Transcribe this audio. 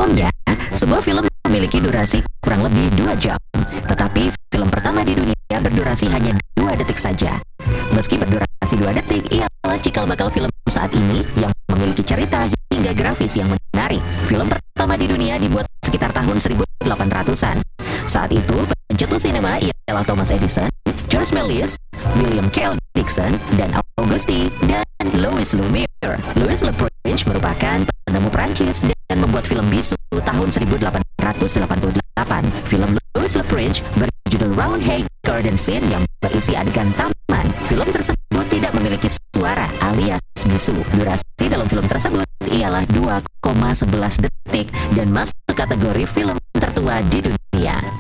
Umumnya, sebuah film memiliki durasi kurang lebih 2 jam, tetapi film pertama di dunia berdurasi hanya 2 detik saja. Meski berdurasi 2 detik, ialah cikal bakal film saat ini yang memiliki cerita hingga grafis yang menarik. Film pertama di dunia dibuat sekitar tahun 1800-an. Saat itu, pencetus sinema ialah Thomas Edison, George Méliès, William Cale Dixon, dan Auguste dan Louis Lumière. Louis Lepage merupakan penemu Prancis dan membuat film bisu tahun 1888. Film Louis Lepage berjudul Roundhay Garden Scene yang berisi adegan taman. Film tersebut tidak memiliki suara alias bisu. Durasi dalam film tersebut ialah 2,11 detik dan masuk kategori film tertua di dunia.